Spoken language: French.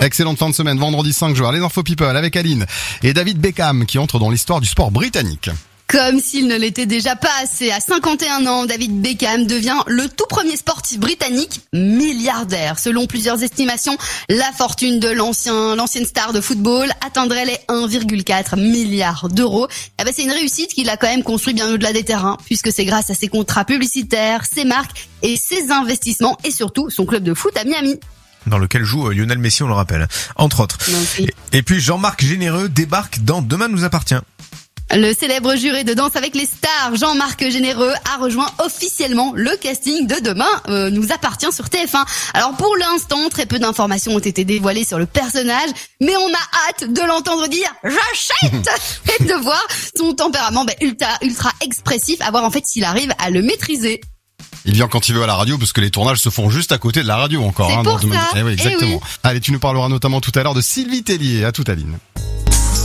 Excellente fin de semaine, vendredi 5 juin. Les Info People avec Aline et David Beckham qui entre dans l'histoire du sport britannique. Comme s'il ne l'était déjà pas assez, à 51 ans, David Beckham devient le tout premier sportif britannique milliardaire. Selon plusieurs estimations, la fortune de l'ancienne star de football atteindrait les 1,4 milliard d'euros. C'est une réussite qu'il a quand même construit bien au-delà des terrains, puisque c'est grâce à ses contrats publicitaires, ses marques et ses investissements et surtout son club de foot à Miami. Dans lequel joue Lionel Messi, on le rappelle, entre autres. Et puis Jean-Marc Généreux débarque dans Demain nous appartient. Le célèbre juré de Danse avec les stars, Jean-Marc Généreux, a rejoint officiellement le casting de Demain nous appartient sur TF1. Alors pour l'instant, très peu d'informations ont été dévoilées sur le personnage, mais on a hâte de l'entendre dire « j'achète » et de voir son tempérament ultra expressif, à voir en fait s'il arrive à le maîtriser. Il vient quand il veut à la radio parce que les tournages se font juste à côté de la radio encore. C'est pour ça. Oui, exactement. Eh oui. Allez, tu nous parleras notamment tout à l'heure de Sylvie Tellier. À tout, Aline.